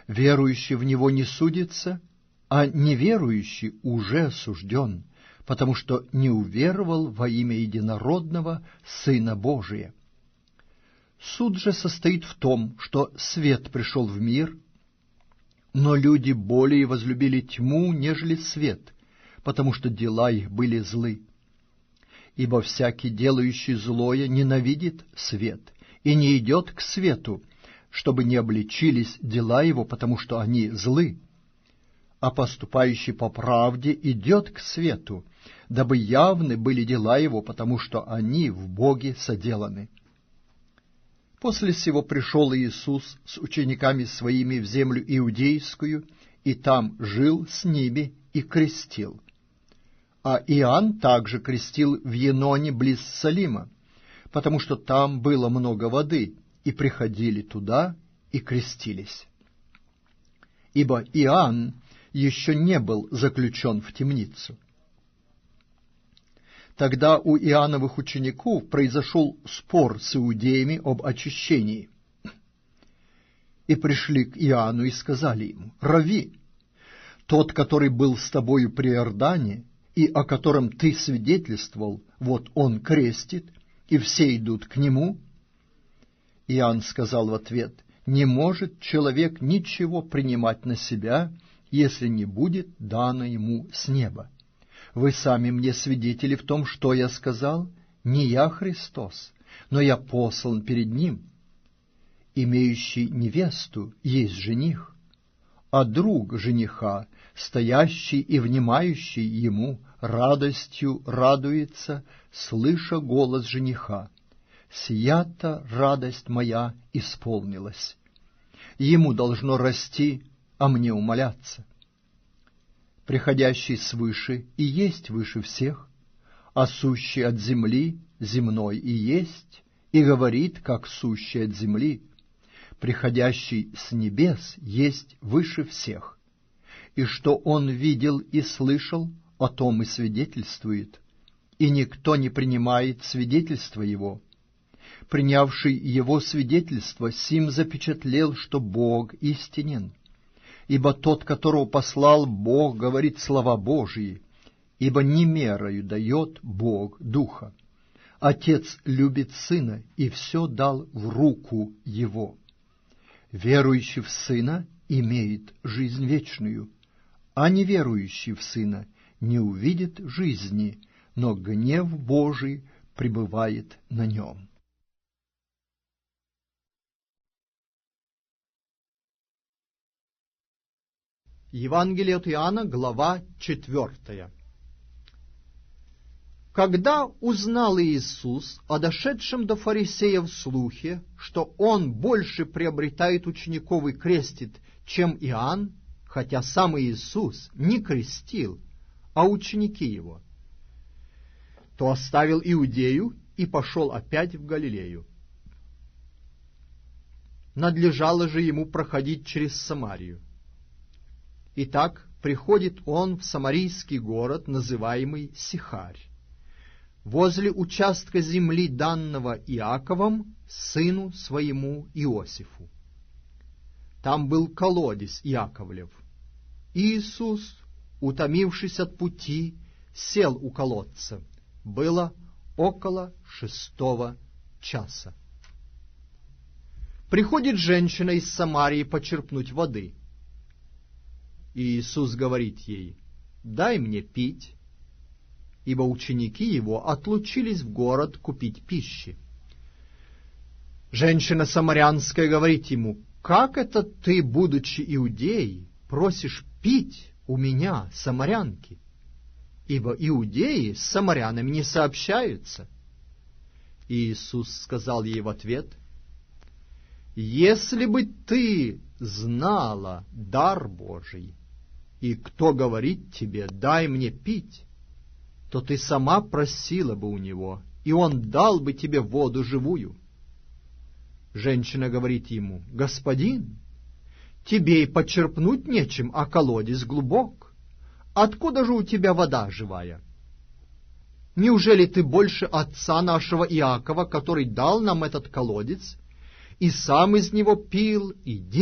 Верующий в Него не судится, а неверующий уже осужден, потому что не уверовал во имя единородного Сына Божия. Суд же состоит в том, что свет пришел в мир, но люди более возлюбили тьму, нежели свет, потому что дела их были злы. Ибо всякий, делающий злое, ненавидит свет и не идет к свету, чтобы не обличились дела его, потому что они злы. А поступающий по правде идет к свету, дабы явны были дела его, потому что они в Боге соделаны. После сего пришел Иисус с учениками своими в землю иудейскую, и там жил с ними и крестил. А Иоанн также крестил в Еноне близ Салима, потому что там было много воды, и приходили туда и крестились. Ибо Иоанн еще не был заключен в темницу. Тогда у Иоанновых учеников произошел спор с иудеями об очищении. И пришли к Иоанну и сказали ему: «Рави, тот, который был с тобою при Иордане, и о котором ты свидетельствовал, вот он крестит, и все идут к нему». Иоанн сказал в ответ: «Не может человек ничего принимать на себя, если не будет дано ему с неба. Вы сами мне свидетели в том, что я сказал. Не я Христос, но я послан перед Ним. Имеющий невесту есть жених, а друг жениха, стоящий и внимающий ему, радостью радуется, слыша голос жениха. Сия-то радость моя исполнилась. Ему должно расти, а мне умоляться. Приходящий свыше и есть выше всех, а сущий от земли земной и есть, и говорит, как сущий от земли. Приходящий с небес есть выше всех, и что он видел и слышал, о том и свидетельствует, и никто не принимает свидетельства его. Принявший его свидетельство, сим запечатлел, что Бог истинен. Ибо тот, которого послал Бог, говорит слова Божии, ибо не мерою дает Бог Духа. Отец любит Сына и все дал в руку Его. Верующий в Сына имеет жизнь вечную, а неверующий в Сына не увидит жизни, но гнев Божий пребывает на нем. Евангелие от Иоанна, глава 4. Когда узнал Иисус о дошедшем до фарисеев слухе, что Он больше приобретает учеников и крестит, чем Иоанн, хотя сам Иисус не крестил, а ученики Его, то оставил Иудею и пошел опять в Галилею. Надлежало же Ему проходить через Самарию. Итак, приходит он в самарийский город, называемый Сихарь, возле участка земли, данного Иаковом, сыну своему Иосифу. Там был колодец Иаковлев. Иисус, утомившись от пути, сел у колодца. Было около 6 часа. Приходит женщина из Самарии почерпнуть воды. И Иисус говорит ей: «Дай мне пить», ибо ученики Его отлучились в город купить пищи. Женщина самарянская говорит Ему: «Как это ты, будучи иудеей, просишь пить у меня, самарянки? Ибо иудеи с самарянами не сообщаются». И Иисус сказал ей в ответ: «Если бы ты знала дар Божий, и кто говорит тебе: дай мне пить, то ты сама просила бы у него, и он дал бы тебе воду живую». Женщина говорит ему: «Господин, тебе и почерпнуть нечем, а колодец глубок. Откуда же у тебя вода живая? Неужели ты больше отца нашего Иакова, который дал нам этот колодец, и сам из него пил, и